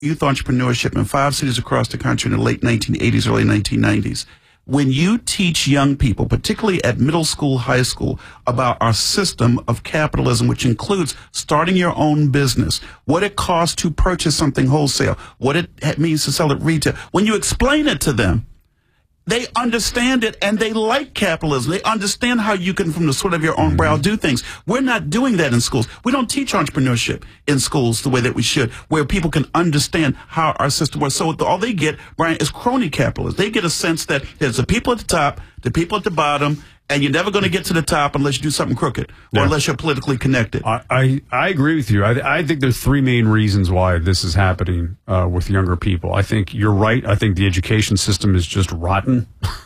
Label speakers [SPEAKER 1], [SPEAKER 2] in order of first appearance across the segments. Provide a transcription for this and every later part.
[SPEAKER 1] youth entrepreneurship in 5 cities across the country in the late 1980s, early 1990s. When you teach young people, particularly at middle school, high school, about our system of capitalism, which includes starting your own business, what it costs to purchase something wholesale, what it means to sell it retail, when you explain it to them, they understand it and they like capitalism. They understand how you can, from the sweat of your own brow, do things. We're not doing that in schools. We don't teach entrepreneurship in schools the way that we should, where people can understand how our system works. So all they get, Brian, is crony capitalism. They get a sense that there's the people at the top, the people at the bottom, and you're never going to get to the top unless you do something crooked or unless you're politically connected.
[SPEAKER 2] I agree with you. I think there's 3 main reasons why this is happening with younger people. I think you're right. I think the education system is just rotten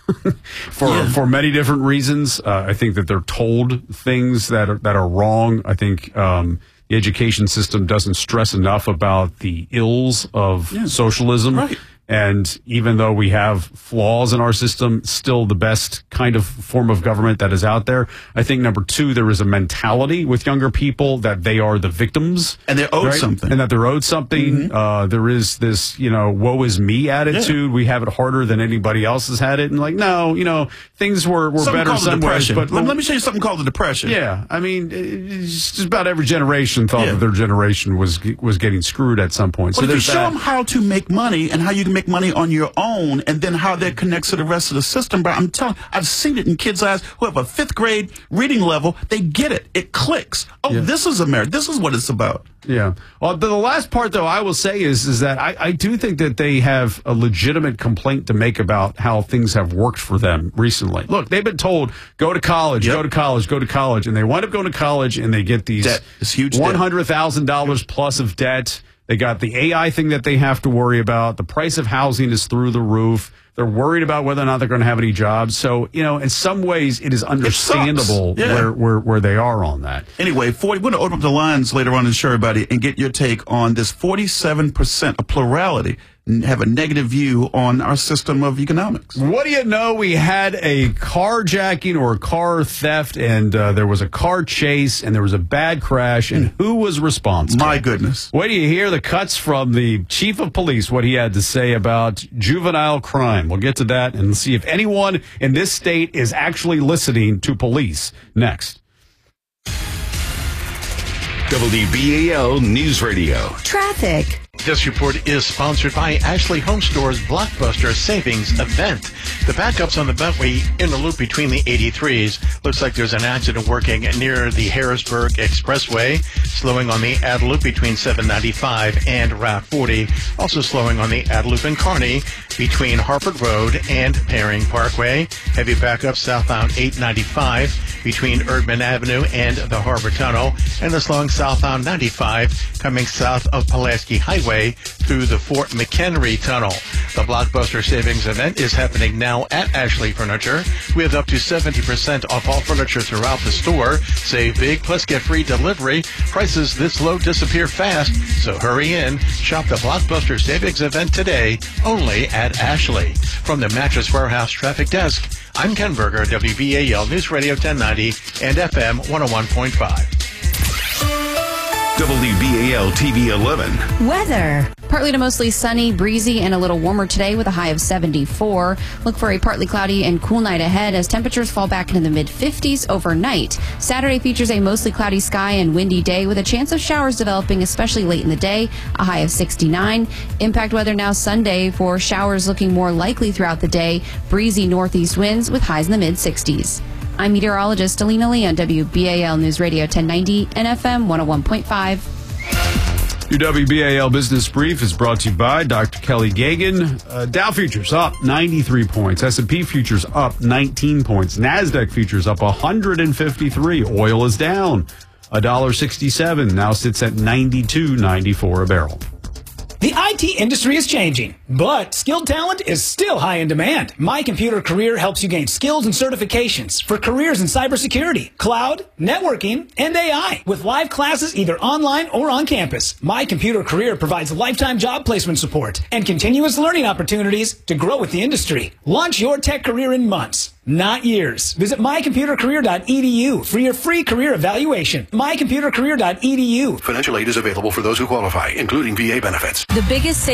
[SPEAKER 2] for many different reasons. I think that they're told things that are wrong. I think the education system doesn't stress enough about the ills of socialism.
[SPEAKER 1] Right.
[SPEAKER 2] And even though we have flaws in our system, still the best kind of form of government that is out there. I think number 2, there is a mentality with younger people that they are the victims.
[SPEAKER 1] And they're owed something.
[SPEAKER 2] And that they're owed something. There is this, woe is me attitude. We have it harder than anybody else has had it. And like, no, things were better some ways. But
[SPEAKER 1] let me show you something called the Depression.
[SPEAKER 2] Yeah. I mean, just about every generation thought that their generation was getting screwed at some point.
[SPEAKER 1] But if you show them how to make money and how you can make money on your own, and then how that connects to the rest of the system. But I'm telling you, I've seen it in kids' eyes who have a 5th grade reading level. They get it. It clicks. Oh, this is America. This is what it's about.
[SPEAKER 2] Yeah. Well, the last part, though, I will say is that I do think that they have a legitimate complaint to make about how things have worked for them recently. Look, they've been told, go to college, go to college, go to college. And they wind up going to college and they get these
[SPEAKER 1] debt. This huge
[SPEAKER 2] $100,000 plus of debt. They got the AI thing that they have to worry about. The price of housing is through the roof. They're worried about whether or not they're going to have any jobs. So, in some ways, it is understandable where they are on that.
[SPEAKER 1] Anyway, we're going to open up the lines later on and show everybody and get your take on this 47% of plurality have a negative view on our system of economics.
[SPEAKER 2] What do you know? We had a carjacking or a car theft, and there was a car chase, and there was a bad crash, and who was responsible?
[SPEAKER 1] My goodness.
[SPEAKER 2] Wait till you hear the cuts from the chief of police, what he had to say about juvenile crime. We'll get to that and see if anyone in this state is actually listening to police next.
[SPEAKER 3] WBAL News Radio.
[SPEAKER 4] Traffic.
[SPEAKER 5] This report is sponsored by Ashley Home Store's Blockbuster Savings Event. The backups on the Beltway in the loop between the 83s. Looks like there's an accident working near the Harrisburg Expressway. Slowing on the Ad Loop between 795 and Route 40. Also slowing on the Ad Loop in Kearney between Harford Road and Paring Parkway. Heavy backups southbound 895 between Erdman Avenue and the Harbor Tunnel. And the slowing southbound 95 coming south of Pulaski Highway through the Fort McHenry Tunnel. The Blockbuster Savings Event is happening now at Ashley Furniture. We have up to 70% off all furniture throughout the store. Save big, plus get free delivery. Prices this low disappear fast, so hurry in. Shop the Blockbuster Savings Event today, only at Ashley. From the Mattress Warehouse Traffic Desk, I'm Ken Berger, WBAL News Radio 1090 and FM 101.5.
[SPEAKER 3] WBAL TV 11.
[SPEAKER 4] Weather.
[SPEAKER 6] Partly to mostly sunny, breezy, and a little warmer today with a high of 74. Look for a partly cloudy and cool night ahead as temperatures fall back into the mid-50s overnight. Saturday features a mostly cloudy sky and windy day with a chance of showers developing, especially late in the day, a high of 69. Impact weather now Sunday for showers looking more likely throughout the day. Breezy northeast winds with highs in the mid-60s. I'm meteorologist Alina Lee on WBAL News Radio 1090 and FM 101.5.
[SPEAKER 2] Your WBAL Business Brief is brought to you by Dr. Kelly Gagan. Dow futures up 93 points. S&P futures up 19 points. NASDAQ futures up 153. Oil is down $1.67. Now sits at $92.94 a barrel.
[SPEAKER 7] The IT industry is changing, but skilled talent is still high in demand. My Computer Career helps you gain skills and certifications for careers in cybersecurity, cloud, networking, and AI. With live classes either online or on campus, My Computer Career provides lifetime job placement support and continuous learning opportunities to grow with the industry. Launch your tech career in months. not years. Visit mycomputercareer.edu for your free career evaluation. mycomputercareer.edu.
[SPEAKER 4] Financial aid is available for those who qualify, including VA benefits.
[SPEAKER 8] The biggest